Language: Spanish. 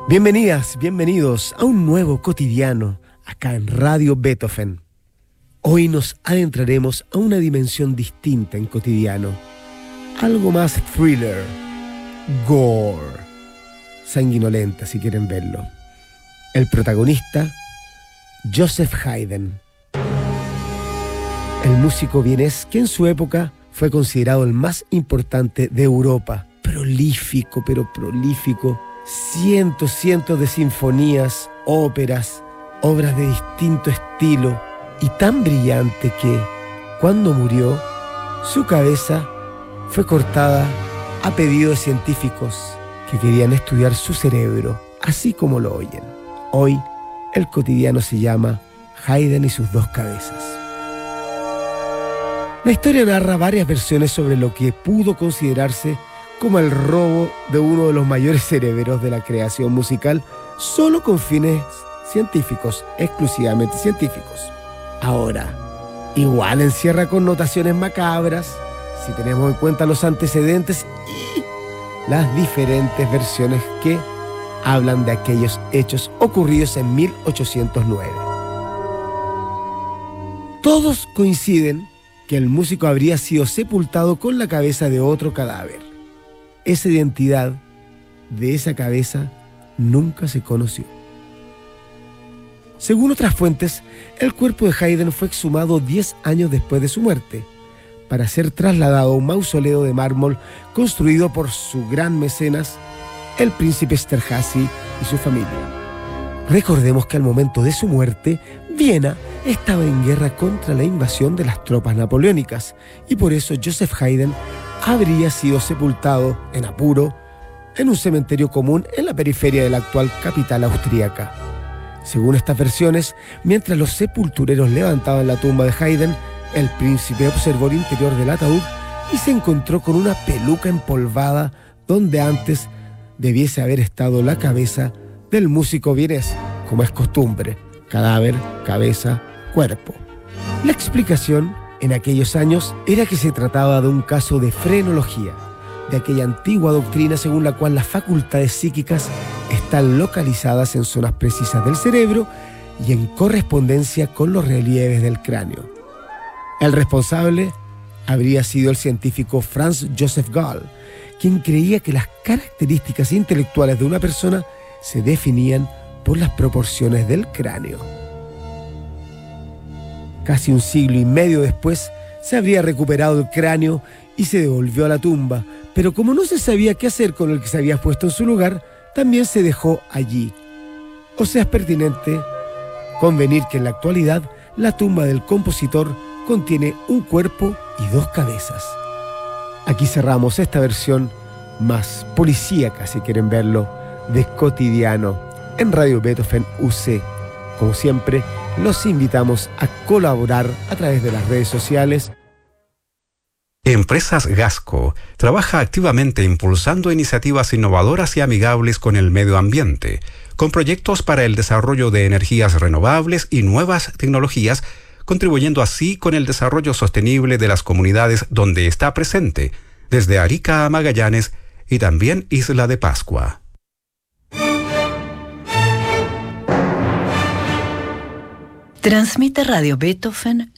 Bienvenidas, bienvenidos a un nuevo cotidiano acá en Radio Beethoven. Hoy nos adentraremos a una dimensión distinta en cotidiano, algo más thriller, gore, sanguinolenta si quieren verlo. El protagonista, Joseph Haydn, el músico vienés que en su época fue considerado el más importante de Europa, prolífico, cientos de sinfonías, óperas, obras de distinto estilo y tan brillante que, cuando murió, su cabeza fue cortada a pedido de científicos que querían estudiar su cerebro, así como lo oyen. Hoy, el cotidiano se llama Haydn y sus dos cabezas. La historia narra varias versiones sobre lo que pudo considerarse como el robo de uno de los mayores cerebros de la creación musical, solo con fines científicos, exclusivamente científicos. Ahora, igual encierra connotaciones macabras, si tenemos en cuenta los antecedentes y las diferentes versiones que hablan de aquellos hechos ocurridos en 1809. Todos coinciden que el músico habría sido sepultado con la cabeza de otro cadáver. Esa identidad de esa cabeza nunca se conoció. Según otras fuentes, el cuerpo de Haydn fue exhumado 10 años después de su muerte, para ser trasladado a un mausoleo de mármol construido por su gran mecenas, el príncipe Esterházy y su familia. Recordemos que al momento de su muerte, Viena estaba en guerra contra la invasión de las tropas napoleónicas, y por eso Joseph Haydn habría sido sepultado en apuro en un cementerio común en la periferia de la actual capital austríaca. Según estas versiones, mientras los sepultureros levantaban la tumba de Haydn, el príncipe observó el interior del ataúd y se encontró con una peluca empolvada donde antes debiese haber estado la cabeza del músico vienés, como es costumbre: cadáver, cabeza, cuerpo. La explicación en aquellos años era que se trataba de un caso de frenología, de aquella antigua doctrina según la cual las facultades psíquicas están localizadas en zonas precisas del cerebro y en correspondencia con los relieves del cráneo. El responsable habría sido el científico Franz Joseph Gall, quien creía que las características intelectuales de una persona se definían por las proporciones del cráneo. Casi un siglo y medio después, se habría recuperado el cráneo y se devolvió a la tumba, pero como no se sabía qué hacer con el que se había puesto en su lugar, también se dejó allí. O sea, es pertinente convenir que en la actualidad la tumba del compositor contiene un cuerpo y dos cabezas. Aquí cerramos esta versión más policíaca, si quieren verlo, de Cotidiano en Radio Beethoven UC. Como siempre, los invitamos a colaborar a través de las redes sociales. Empresas Gasco trabaja activamente impulsando iniciativas innovadoras y amigables con el medio ambiente, con proyectos para el desarrollo de energías renovables y nuevas tecnologías, contribuyendo así con el desarrollo sostenible de las comunidades donde está presente, desde Arica a Magallanes y también Isla de Pascua. Transmite Radio Beethoven